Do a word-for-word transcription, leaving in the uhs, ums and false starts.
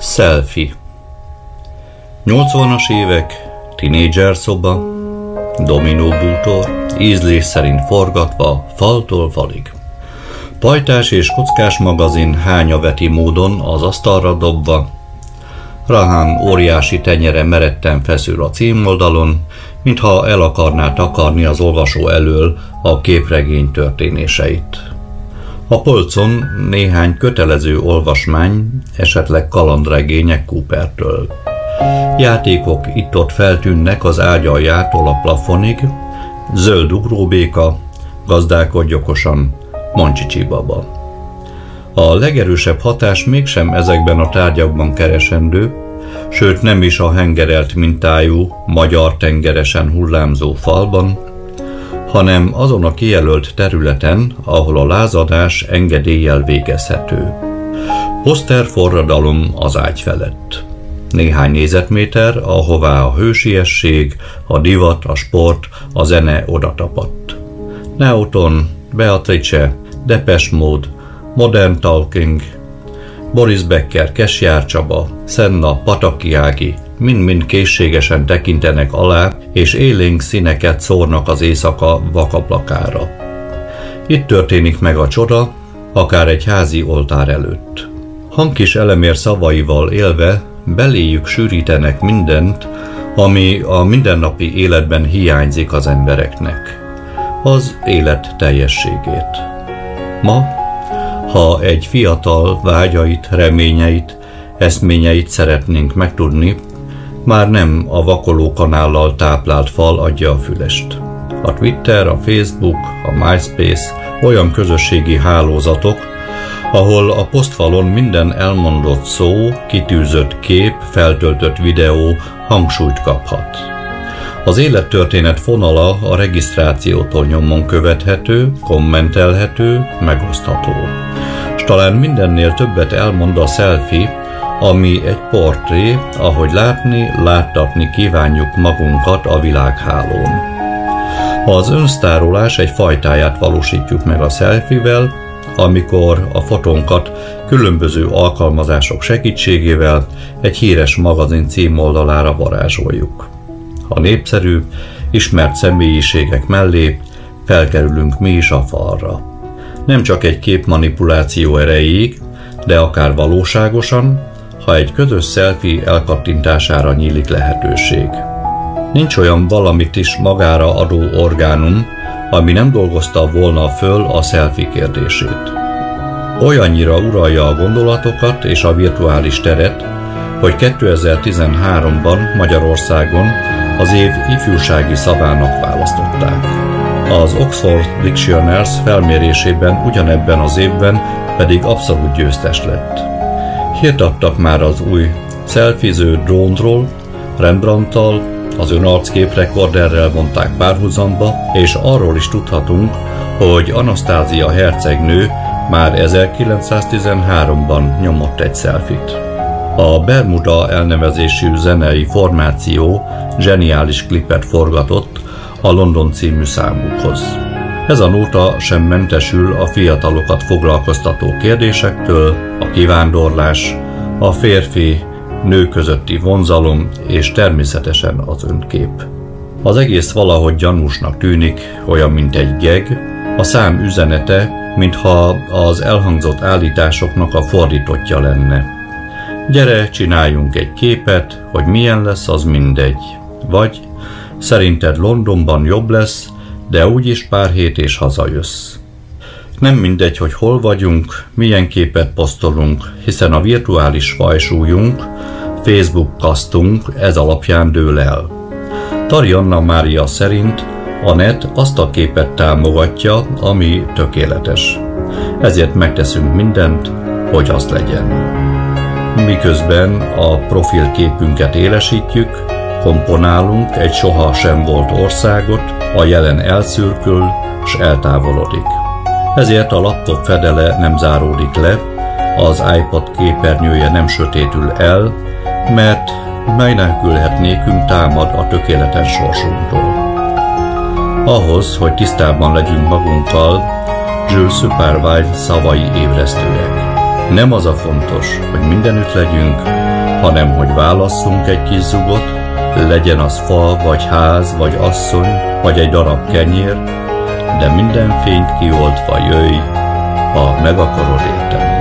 Selfie. nyolcvanas évek, tinédzser szoba, dominó bútor, ízlés szerint forgatva, faltól falig. Pajtás és kockás magazin hánya veti módon az asztalra dobva, Rahán óriási tenyere meretten feszül a címoldalon, mintha el akarná takarni az olvasó elől a képregény történéseit. A polcon néhány kötelező olvasmány, esetleg kalandregények Coopertől. Játékok itt-ott feltűnnek az ágyaljától a plafonig, zöld ugróbéka, gazdálkodj okosan, Moncsicsi baba. A legerősebb hatás mégsem ezekben a tárgyakban keresendő, sőt nem is a hengerelt mintájú, magyar tengeresen hullámzó falban, hanem azon a kijelölt területen, ahol a lázadás engedéllyel végezhető. Poszter forradalom az ágy felett. Néhány négyzetméter, ahová a hősiesség, a divat, a sport, a zene odatapadt. Newton, Beatrice, Depeche Mode, Modern Talking, Boris Becker, Kesjár Csaba, Senna, Pataki Ági mind-mind készségesen tekintenek alá, és élénk színeket szórnak az éjszaka vakablakára. Itt történik meg a csoda, akár egy házi oltár előtt. Hankis Elemér szavaival élve beléjük sűrítenek mindent, ami a mindennapi életben hiányzik az embereknek. Az élet teljességét. Ma, ha egy fiatal vágyait, reményeit, eszményeit szeretnénk megtudni, már nem a vakoló kanállal táplált fal adja a fülest. A Twitter, a Facebook, a MySpace olyan közösségi hálózatok, ahol a posztfalon minden elmondott szó, kitűzött kép, feltöltött videó hangsúlyt kaphat. Az élettörténet fonala a regisztrációtól nyomon követhető, kommentelhető, megosztható. S talán mindennél többet elmond a selfie, ami egy portré, ahogy látni, láttatni kívánjuk magunkat a világhálón. Az önsztárolás egy fajtáját valósítjuk meg a selfie-vel, amikor a fotónkat különböző alkalmazások segítségével egy híres magazin címoldalára varázsoljuk. A népszerű, ismert személyiségek mellé felkerülünk mi is a falra. Nem csak egy képmanipuláció erejéig, de akár valóságosan, ha egy közös selfie elkattintására nyílik lehetőség. Nincs olyan valamit is magára adó orgánum, ami nem dolgozta volna föl a selfie kérdését. Olyannyira uralja a gondolatokat és a virtuális teret, hogy kétezer-tizenháromban Magyarországon az év ifjúsági szavának választották. Az Oxford Dictionaries felmérésében ugyanebben az évben pedig abszolút győztes lett. Hírt adtak már az új szelfiző drónról, Rembrandttal, az önarckép rekorderrel vonták párhuzamba, és arról is tudhatunk, hogy Anasztázia hercegnő már ezerkilencszáztizenháromban nyomott egy selfit. A Bermuda elnevezésű zenei formáció zseniális klipet forgatott a London című számukhoz. Ez a nóta sem mentesül a fiatalokat foglalkoztató kérdésektől, a kivándorlás, a férfi-nő közötti vonzalom és természetesen az önkép. Az egész valahogy gyanúsnak tűnik, olyan mint egy geg, a szám üzenete, mintha az elhangzott állításoknak a fordítottja lenne. Gyere, csináljunk egy képet, hogy milyen lesz, az mindegy. Vagy szerinted Londonban jobb lesz, de úgyis pár hét és hazajössz. Nem mindegy, hogy hol vagyunk, milyen képet posztolunk, hiszen a virtuális fajsúlyunk, Facebook kasztunk ez alapján dől el. Tari Anna Mária szerint a net azt a képet támogatja, ami tökéletes. Ezért megteszünk mindent, hogy az legyen. Miközben a profilképünket élesítjük, komponálunk egy soha sem volt országot, a jelen elszürkül s eltávolodik. Ezért a laptop fedele nem záródik le, az iPad képernyője nem sötétül el, mert mely nélkülhetnékünk támad a tökéletes sorsunktól. Ahhoz, hogy tisztában legyünk magunkkal, Jules Supervielle szavai ébresztőek. Nem az a fontos, hogy mindenütt legyünk, hanem hogy válasszunk egy kis zugot, legyen az fa, vagy ház, vagy asszony, vagy egy darab kenyér, de minden fényt kioltva jöjj, ha meg akarod érteni.